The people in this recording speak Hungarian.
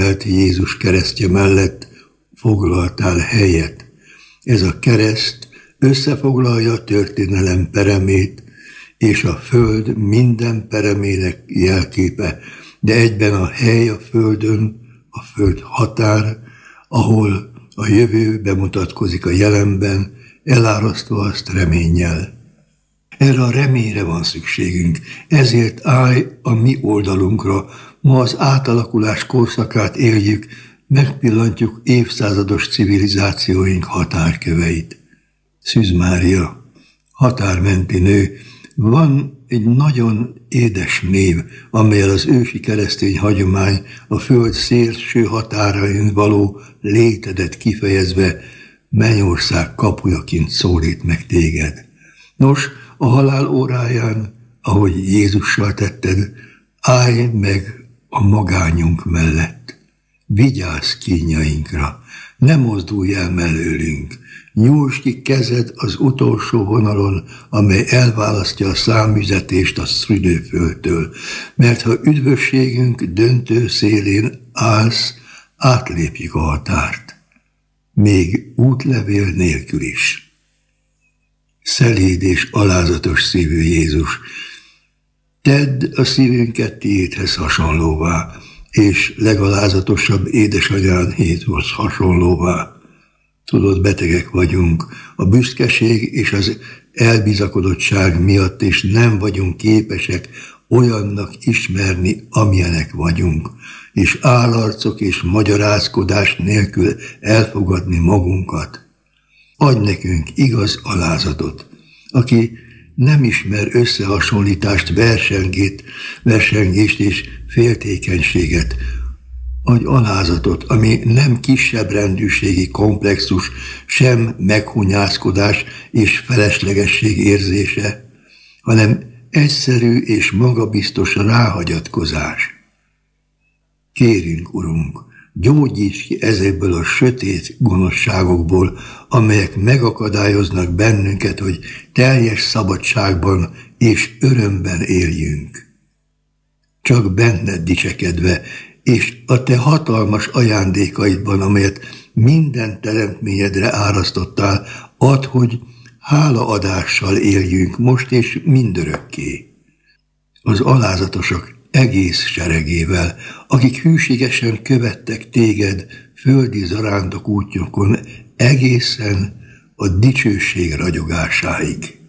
Jézus keresztje mellett foglaltál helyet. Ez a kereszt összefoglalja a történelem peremét, és a föld minden peremének jelképe, de egyben a hely a földön, a föld határ, ahol a jövő bemutatkozik a jelenben, elárasztva azt reménnyel. Erre a reményre van szükségünk, ezért állj a mi oldalunkra. Ma az átalakulás korszakát éljük, megpillantjuk évszázados civilizációink határköveit. Szűz Mária, határmenti nő, van egy nagyon édes név, amellyel az ősi keresztény hagyomány a föld szélső határain való létedet kifejezve mennyország kapujaként szólít meg téged. Nos, a halál óráján, ahogy Jézussal tetted, állj meg a magányunk mellett. Vigyázz kínjainkra, ne mozdulj el mellőlünk, nyújtsd ki kezed az utolsó vonalon, amely elválasztja a számüzetést a szülőföldtől, mert ha üdvösségünk döntő szélén állsz, átlépjük a határt, még útlevél nélkül is. Szelíd és alázatos szívű Jézus, tedd a szívünket tiédhez hasonlóvá, és legalázatosabb édesanyádhoz hasonlóvá. Tudod, betegek vagyunk, a büszkeség és az elbizakodottság miatt, és nem vagyunk képesek olyannak ismerni, amilyenek vagyunk, és állarcok és magyarázkodás nélkül elfogadni magunkat. Adj nekünk igaz alázatot, aki nem ismer összehasonlítást, versengést és féltékenységet. Adj alázatot, ami nem kisebb rendűségi komplexus, sem meghunyászkodás és feleslegesség érzése, hanem egyszerű és magabiztos ráhagyatkozás. Kérünk, Urunk, gyógyíts ki ezekből a sötét gonoszságokból, amelyek megakadályoznak bennünket, hogy teljes szabadságban és örömben éljünk. Csak benned dicsekedve, és a te hatalmas ajándékaidban, amelyet minden teremtményedre árasztottál, add, hogy hálaadással éljünk most és mindörökké. Az alázatosok egész seregével, akik hűségesen követtek téged földi zarándok útjukon egészen a dicsőség ragyogásáig.